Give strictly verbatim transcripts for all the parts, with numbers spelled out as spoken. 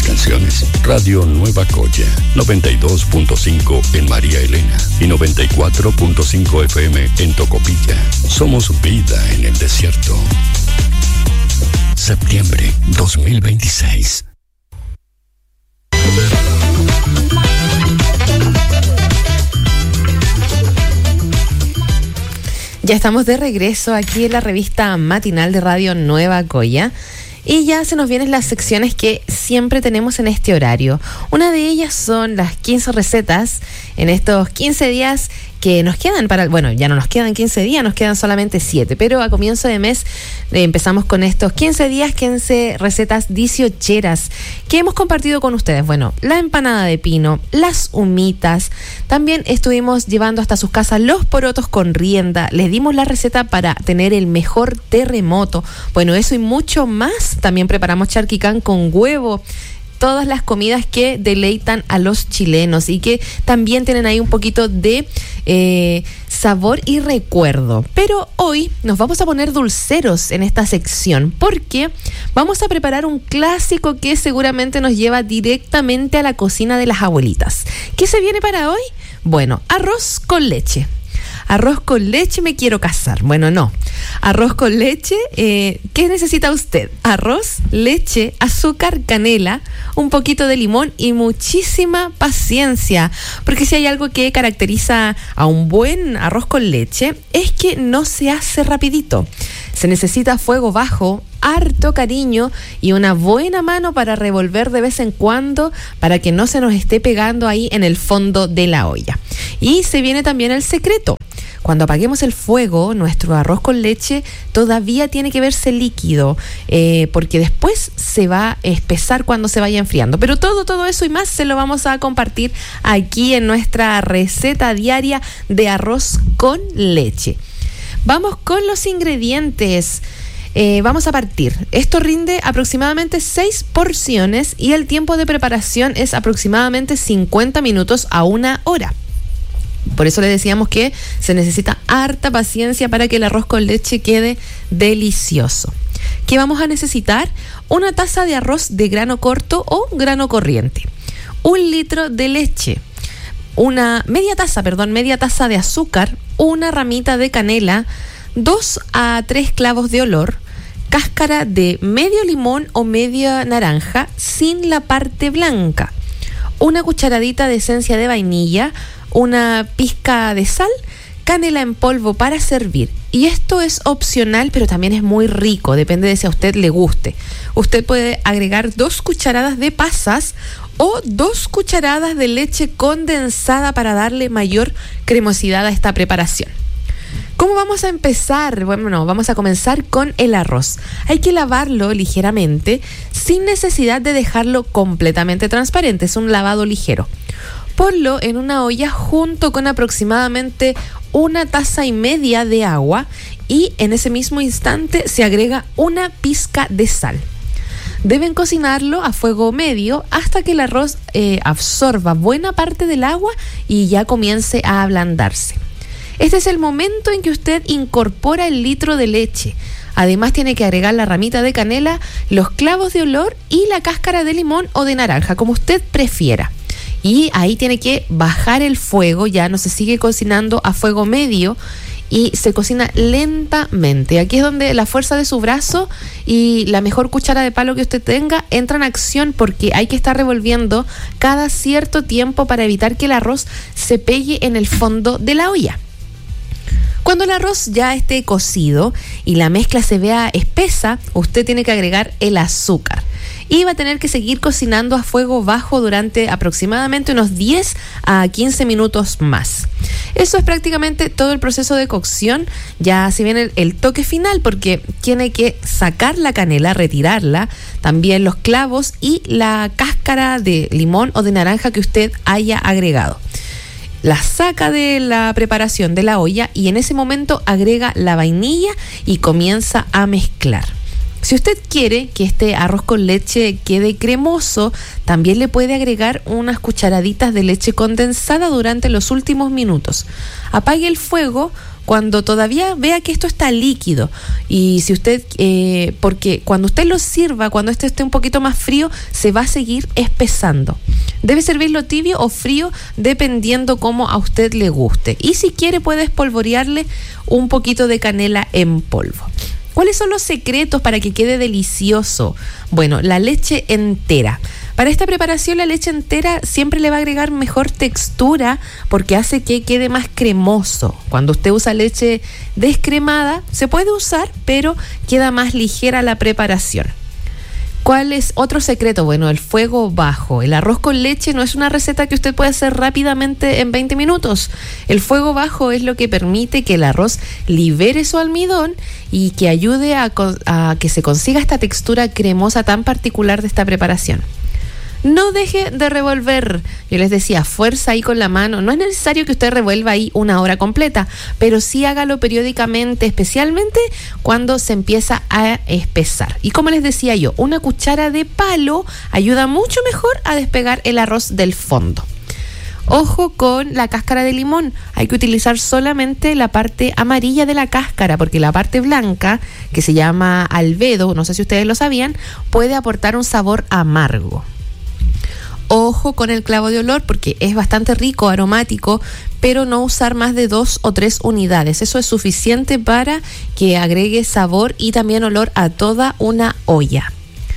canciones. Radio Nueva Coya, noventa y dos punto cinco en María Elena y noventa y cuatro punto cinco F M en Tocopilla. Somos vida en el desierto. Septiembre dos mil veintiséis. Ya estamos de regreso aquí en la revista matinal de Radio Nueva Coya. Y ya se nos vienen las secciones que siempre tenemos en este horario. Una de ellas son las quince recetas en estos quince días que nos quedan para... Bueno, ya no nos quedan quince días, nos quedan solamente siete. Pero a comienzo de mes eh, empezamos con estos quince días, quince recetas dieciocheras que hemos compartido con ustedes. Bueno, la empanada de pino, las humitas. También estuvimos llevando hasta sus casas los porotos con rienda. Les dimos la receta para tener el mejor terremoto. Bueno, eso y mucho más. También preparamos charquicán con huevo. Todas las comidas que deleitan a los chilenos y que también tienen ahí un poquito de eh, sabor y recuerdo. Pero hoy nos vamos a poner dulceros en esta sección porque vamos a preparar un clásico que seguramente nos lleva directamente a la cocina de las abuelitas. ¿Qué se viene para hoy? Bueno, arroz con leche. Arroz con leche, me quiero casar. Bueno, no. Arroz con leche, eh, ¿qué necesita usted? Arroz, leche, azúcar, canela, un poquito de limón y muchísima paciencia. Porque si hay algo que caracteriza a un buen arroz con leche, es que no se hace rapidito. Se necesita fuego bajo, harto cariño y una buena mano para revolver de vez en cuando para que no se nos esté pegando ahí en el fondo de la olla. Y se viene también el secreto. Cuando apaguemos el fuego, nuestro arroz con leche todavía tiene que verse líquido, eh, porque después se va a espesar cuando se vaya enfriando. Pero todo, todo eso y más se lo vamos a compartir aquí en nuestra receta diaria de arroz con leche. Vamos con los ingredientes. Eh, vamos a partir. Esto rinde aproximadamente seis porciones y el tiempo de preparación es aproximadamente cincuenta minutos a una hora. Por eso le decíamos que se necesita harta paciencia para que el arroz con leche quede delicioso. ¿Qué vamos a necesitar? Una taza de arroz de grano corto o grano corriente. Un litro de leche. Una media taza, perdón, media taza de azúcar. Una ramita de canela. Dos a tres clavos de olor. Cáscara de medio limón o media naranja sin la parte blanca. Una cucharadita de esencia de vainilla. Una pizca de sal, canela en polvo para servir. Y esto es opcional, pero también es muy rico, depende de si a usted le guste. Usted puede agregar dos cucharadas de pasas o dos cucharadas de leche condensada para darle mayor cremosidad a esta preparación. ¿Cómo vamos a empezar? Bueno, vamos a comenzar con el arroz. Hay que lavarlo ligeramente sin necesidad de dejarlo completamente transparente. Es un lavado ligero. Ponlo en una olla junto con aproximadamente una taza y media de agua y en ese mismo instante se agrega una pizca de sal. Deben cocinarlo a fuego medio hasta que el arroz eh, absorba buena parte del agua y ya comience a ablandarse. Este es el momento en que usted incorpora el litro de leche. Además tiene que agregar la ramita de canela, los clavos de olor y la cáscara de limón o de naranja, como usted prefiera. Y ahí tiene que bajar el fuego, ya no se sigue cocinando a fuego medio y se cocina lentamente. Aquí es donde la fuerza de su brazo y la mejor cuchara de palo que usted tenga entra en acción porque hay que estar revolviendo cada cierto tiempo para evitar que el arroz se pegue en el fondo de la olla. Cuando el arroz ya esté cocido y la mezcla se vea espesa, usted tiene que agregar el azúcar. Y va a tener que seguir cocinando a fuego bajo durante aproximadamente unos diez a quince minutos más. Eso es prácticamente todo el proceso de cocción. Ya se viene el, el toque final porque tiene que sacar la canela, retirarla, también los clavos y la cáscara de limón o de naranja que usted haya agregado. La saca de la preparación de la olla y en ese momento agrega la vainilla y comienza a mezclar. Si usted quiere que este arroz con leche quede cremoso, también le puede agregar unas cucharaditas de leche condensada durante los últimos minutos. Apague el fuego, cuando todavía vea que esto está líquido. Y si usted, eh, porque cuando usted lo sirva, cuando este esté un poquito más frío, se va a seguir espesando. Debe servirlo tibio o frío, dependiendo cómo a usted le guste. Y si quiere, puede espolvorearle un poquito de canela en polvo. ¿Cuáles son los secretos para que quede delicioso? Bueno, la leche entera. Para esta preparación, la leche entera siempre le va a agregar mejor textura porque hace que quede más cremoso. Cuando usted usa leche descremada, se puede usar, pero queda más ligera la preparación. ¿Cuál es otro secreto? Bueno, el fuego bajo. El arroz con leche no es una receta que usted puede hacer rápidamente en veinte minutos. El fuego bajo es lo que permite que el arroz libere su almidón y que ayude a, a que se consiga esta textura cremosa tan particular de esta preparación. No deje de revolver. Yo les decía, fuerza ahí con la mano. No es necesario que usted revuelva ahí una hora completa, pero sí hágalo periódicamente, especialmente cuando se empieza a espesar. Y como les decía yo, una cuchara de palo ayuda mucho mejor a despegar el arroz del fondo. Ojo con la cáscara de limón. Hay que utilizar solamente la parte amarilla de la cáscara, porque la parte blanca, que se llama albedo, no sé si ustedes lo sabían, puede aportar un sabor amargo. Ojo con el clavo de olor porque es bastante rico, aromático, pero no usar más de dos o tres unidades. Eso es suficiente para que agregue sabor y también olor a toda una olla.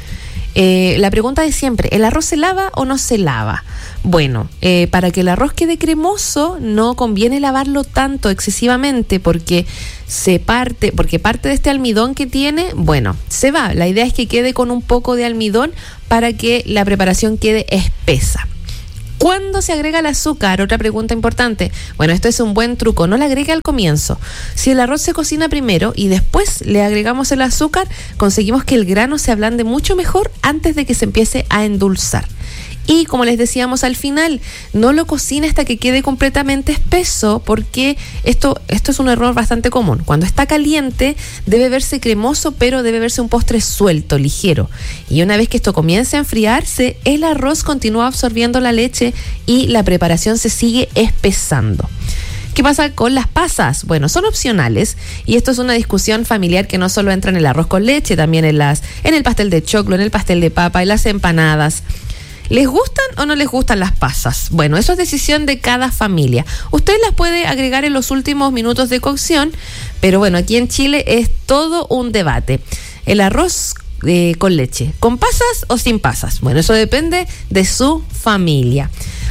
Eh, la pregunta de siempre, ¿el arroz se lava o no se lava? Bueno, eh, para que el arroz quede cremoso no conviene lavarlo tanto excesivamente porque se parte, porque parte de este almidón que tiene, bueno, se va. La idea es que quede con un poco de almidón para que la preparación quede espesa. ¿Cuándo se agrega el azúcar? Otra pregunta importante. Bueno, esto es un buen truco, no le agregue al comienzo. Si el arroz se cocina primero y después le agregamos el azúcar, conseguimos que el grano se ablande mucho mejor antes de que se empiece a endulzar. Y como les decíamos al final, no lo cocine hasta que quede completamente espeso, porque esto, esto es un error bastante común. Cuando está caliente debe verse cremoso, pero debe verse un postre suelto, ligero. Y una vez que esto comience a enfriarse, el arroz continúa absorbiendo la leche y la preparación se sigue espesando. ¿Qué pasa con las pasas? Bueno, son opcionales y esto es una discusión familiar que no solo entra en el arroz con leche, también en, las, en el pastel de choclo, en el pastel de papa, en las empanadas. ¿Les gustan o no les gustan las pasas? Bueno, eso es decisión de cada familia. Usted las puede agregar en los últimos minutos de cocción, pero bueno, aquí en Chile es todo un debate. El arroz eh, con leche, ¿con pasas o sin pasas? Bueno, eso depende de su familia.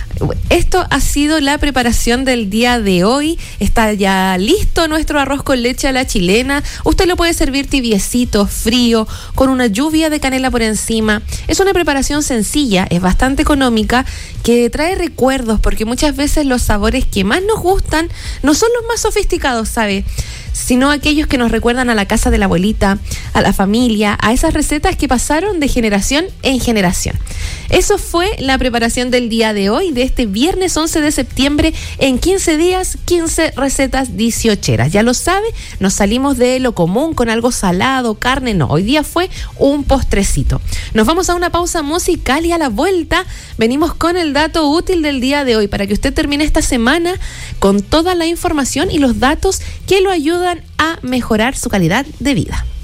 Esto ha sido la preparación del día de hoy. Está ya listo nuestro arroz con leche a la chilena. Usted lo puede servir tibiecito, frío, con una lluvia de canela por encima. Es una preparación sencilla, es bastante económica, que trae recuerdos, porque muchas veces los sabores que más nos gustan no son los más sofisticados, ¿sabe? Sino aquellos que nos recuerdan a la casa de la abuelita, a la familia, a esas recetas que pasaron de generación en generación. Eso fue la preparación del día de hoy, de este viernes once de septiembre. En quince días, quince recetas dieciocheras. Ya lo sabe, nos salimos de lo común con algo salado, carne, no. Hoy día fue un postrecito. Nos vamos a una pausa musical y a la vuelta venimos con el dato útil del día de hoy para que usted termine esta semana con toda la información y los datos que lo ayudan a mejorar su calidad de vida.